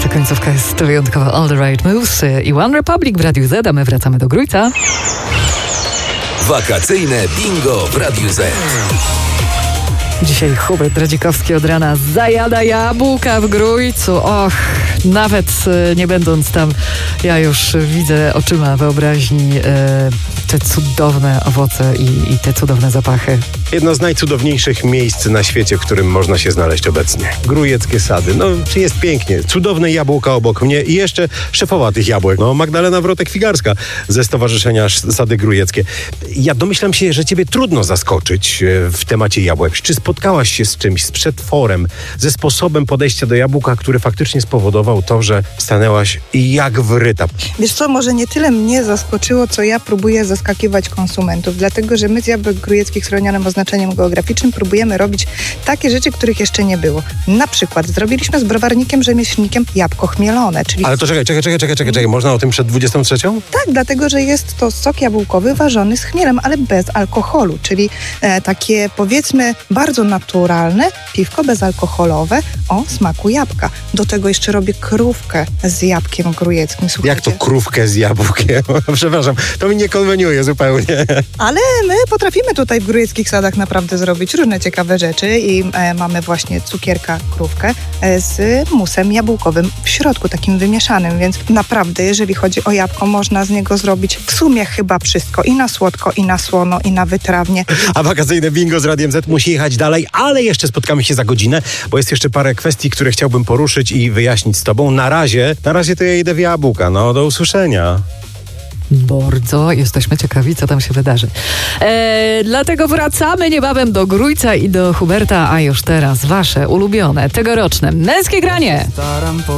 końcówka jest wyjątkowa. All the Right Moves i One Republic w Radiu Z, a my wracamy do Grójca. Wakacyjne bingo w Radiu Z. Dzisiaj Hubert Radzikowski od rana zajada jabłka w Grójcu. Och, nawet nie będąc tam, ja już widzę oczyma wyobraźni te cudowne owoce i te cudowne zapachy. Jedno z najcudowniejszych miejsc na świecie, w którym można się znaleźć obecnie. Grójeckie Sady. No, czy jest pięknie. Cudowne jabłka obok mnie i jeszcze szefowa tych jabłek. No, Magdalena Wrotek-Figarska ze Stowarzyszenia Sady Grójeckie. Ja domyślam się, że ciebie trudno zaskoczyć w temacie jabłek. Czy spotkałaś się z czymś, z przetworem, ze sposobem podejścia do jabłka, który faktycznie spowodował to, że stanęłaś jak wryta? Wiesz co, może nie tyle mnie zaskoczyło, co ja próbuję zaskakiwać konsumentów, dlatego że my z jabłek grójeckich z chronionym oznaczeniem geograficznym próbujemy robić takie rzeczy, których jeszcze nie było. Na przykład zrobiliśmy z browarnikiem rzemieślnikiem jabłko chmielone, czyli... Ale to czekaj, można o tym przed 23? Tak, dlatego że jest to sok jabłkowy ważony z chmielem, ale bez alkoholu, czyli takie powiedzmy bardzo naturalne piwko bezalkoholowe o smaku jabłka. Do tego jeszcze robię krówkę z jabłkiem grójeckim. Słuchajcie. Jak to krówkę z jabłkiem? Przepraszam, to mi nie konweniuje zupełnie. Ale my potrafimy tutaj w grójeckich sadach naprawdę zrobić różne ciekawe rzeczy i mamy właśnie cukierka krówkę z musem jabłkowym w środku, takim wymieszanym, więc naprawdę, jeżeli chodzi o jabłko, można z niego zrobić w sumie chyba wszystko. I na słodko, i na słono, i na wytrawnie. A wakacyjne bingo z Radiem Z musi jechać dalej, ale jeszcze spotkamy się za godzinę, bo jest jeszcze parę kwestii, które chciałbym poruszyć i wyjaśnić z tobą. Na razie to ja idę w jabłka. No, do usłyszenia. Bardzo jesteśmy ciekawi, co tam się wydarzy. Dlatego wracamy niebawem do Grójca i do Huberta, a już teraz wasze ulubione, tegoroczne męskie granie.